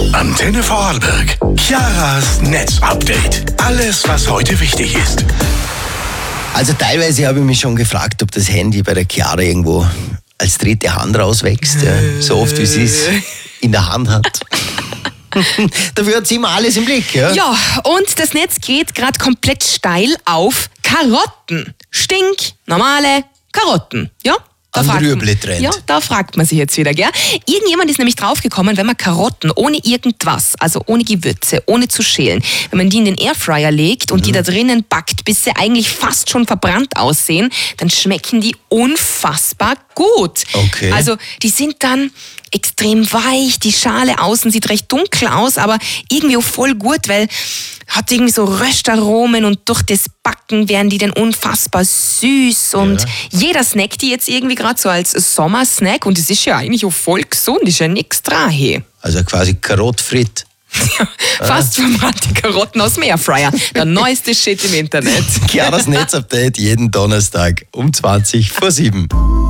Antenne Vorarlberg. Chiaras Netzupdate. Alles, was heute wichtig ist. Also teilweise habe ich mich schon gefragt, ob das Handy bei der Chiara irgendwo als dritte Hand rauswächst. So oft, wie sie es in der Hand hat. Dafür hat sie immer alles im Blick. Ja, und das Netz geht gerade komplett steil auf Karotten. Stinknormale Karotten. Ja? Rührblittrend. Ja, da fragt man sich jetzt wieder, gell? Irgendjemand ist nämlich draufgekommen, wenn man Karotten ohne irgendwas, also ohne Gewürze, ohne zu schälen, wenn man die in den Airfryer legt und die da drinnen backt, bis sie eigentlich fast schon verbrannt aussehen, dann schmecken die unfassbar gut. Okay. Also die sind dann extrem weich, die Schale außen sieht recht dunkel aus, aber irgendwie auch voll gut, weil hat irgendwie so Röstaromen und durch das Backen werden die dann unfassbar süß und jeder snackt die jetzt irgendwie gerade so als Sommersnack und es ist ja eigentlich auch voll gesund, ist ja nichts dran hier. Also quasi Karottfrit. Fast verbrannte Karotten aus dem Airfryer. Der neueste Shit im Internet. Chiaras Netzupdate jeden Donnerstag um 20 vor 7.